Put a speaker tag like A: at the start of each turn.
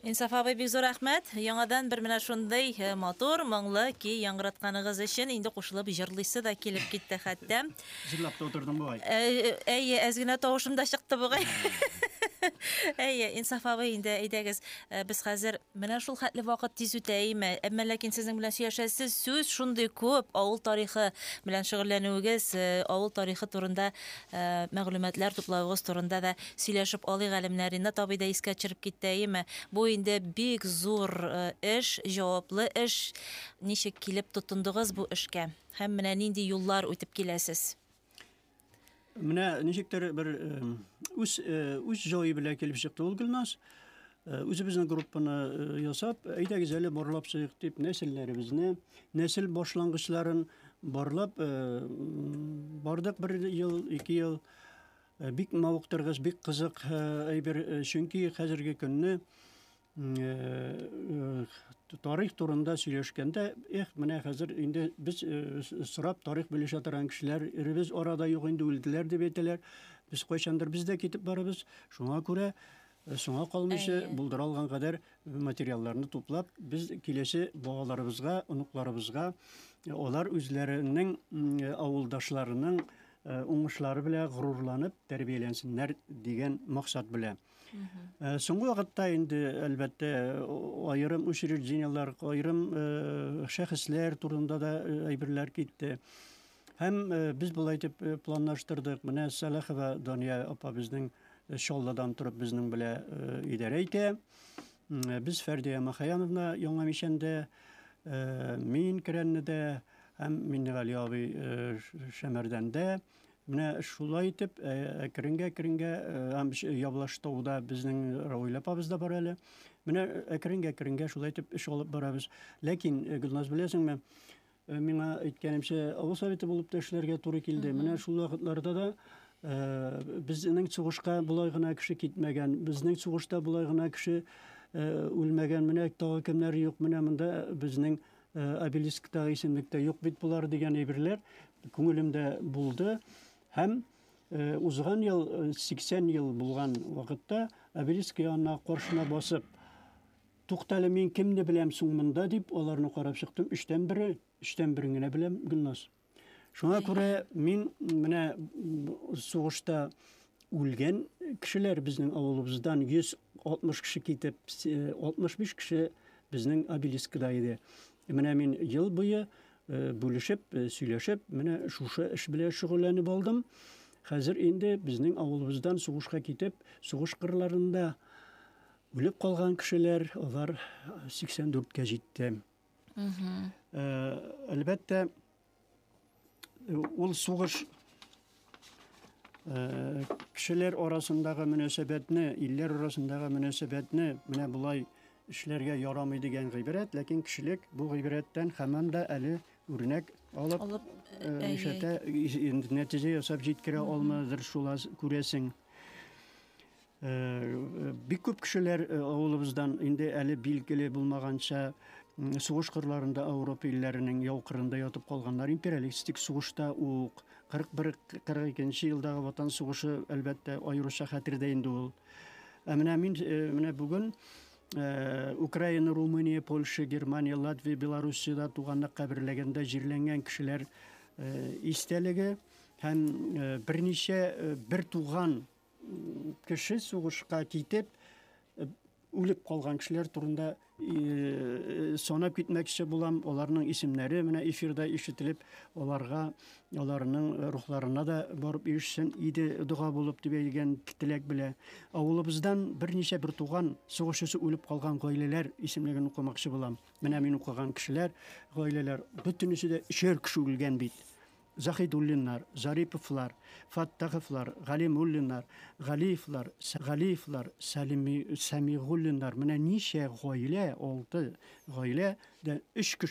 A: Инсаф абый, бик зур рәхмәт. Яңадан бер менә шундый матур, моңлы ки яңгыратканыгыз өчен инде кушылып җырлыйсы да килеп китте хәтта.
B: Җырлап та утырдым бугай.
A: Әйе, әз генә тавышым да чыкты бугай. Әйе, Инсаф абый, инде әйдәгез, без хәзер менә шул хәтле вакыт тиз үтә име, әмма ләкин сезнең белән сөйләшәсез сүз шундый күп, авыл тарихы белән шөгыльләнүегез, авыл тарихы турында мәгълүматлар туплавыгыз турында да сөйләшеп алыйк әле. Менә Ринат абый да искә төшереп китте име. Бу инде бик зур эш, җаваплы эш. Ничек килеп тотындыгыз бу эшкә? Һәм менә нинди юллар үтеп киләсез?
B: Менә ничектер бер үз җае белән килеп чыкты ул Гөлназ. Үзебезнең группаны ясап, әйдәгез әле барлап чыгыйк дип, нәселләребезне, нәсел башлангычларын барлап бардык 1 ел, 2 ел. Бик мавыктыргыз, бик кызык әйбер, чөнки хәзерге көнне тарих турында сөйләшкәндә, менә хәзер инде без сорап тарих белешә торган кешеләребез арада юк инде, үлделәр дип әйтәләр. Без кайчандыр без дә китеп барабыз. Шуңа күрә соңга калмыйча булдыра алган кадәр материалларны туплап, без киләсе балаларыбызга, оныкларыбызга алар үзләренең авылдашларының уңышлары белән горурланып тәрбияләнсеннәр дигән максат белән. Соңгы вакытта инде әлбәттә аерым учреждениялар, аерым шәхесләр турында да әйберләр китте. Һәм без булай дип планлаштырдык. Менә Салахова Дания апа безнең Шалладан торып безнең белән идарә итә. Без Фәрдия Махаяновна яңа мишәндә, мин Кирәннедә һәм Миннегали абый Шәмәрдәндә. Менә шулай итеп, әкренгә һәм Ябылаштауда безнең Равил апабыз да бар әле. Менә әкренгә шулай итеп эш алып барабыз. Ләкин Гөлназ, беләсеңме, миңа әйткәнемчә, авыл советы булып та эшләргә туры килде. Менә шул вакытларда да безнең сугышка булай гына кеше китмәгән, безнең сугышта булай гына кеше үлмәгән. Менә тагы кемнәр юк, менә монда безнең обелискта, исемлектә юк бит булар дигән әйберләр күңелемдә булды. Һәм узган ел 80 ел булган вакытта обелиск янына каршына басып, туктале, мин кемне беләм соң монда дип, аларны карап чыктым. 3тән 1 генә беләм, Гөлназ. Шуңа күрә мин менә сугышта үлгән кешеләр безнең авылыбыздан 160 кеше китеп, 65 кеше безнең обелискта иде. Менә мин ел буе бүлешеп, сөйләшеп, менә шушы эш белән шөгыльләнеп алдым. Хәзер инде безнең авылыбыздан сугышка китеп, сугыш кырларында үлеп калган кешеләр, алар 84-кә җитте. Әлбәттә, ул сугыш кешеләр арасындагы мөнәсәбәтне, илләр арасындагы мөнәсәбәтне менә булай эшләргә ярамый дигән гыйбарәт, ләкин кешелек бу гыйбарәттән һаман да әле үрнәк алып нәтиҗә ясап җиткерә алмадыр, шулай күрәсең. Бик күп кешеләр авылыбыздан инде әле билгеле булмаганча сугыш кырларында Европа илләренең яукырында ятып калганнар. Империалистик сугышта ук 41-42 елдагы ватан сугышы әлбәттә аеруча хәтердә инде ул. Менә бүген Украина, Румыния, Польша, Германия, Латвия, Белоруссиядә туганлык каберләгәндә җирләнгән кешеләр истәлеге һәм бер туган кеше сугышка китеп үлеп калган кешеләр турында санап китмәкче булам. Аларның исемнәре менә эфирда ишетелеп, аларның рухларына да барып ирешсен иде дуга булып дигән теләк белә. Авылыбыздан берничә бер туган сугышчысы үлеп калган гаиләләр исемлеген укымакчы булам. Менә мин укыган кешеләр, гаиләләр бөтенесе дә 3 кеше үлгән бит. Захидуллиннар, Зариповлар, Фаттаховлар, Галимуллиннар, Галиевлар, Самигуллинар, менә ничә гаилә, 6 гаилә дә 3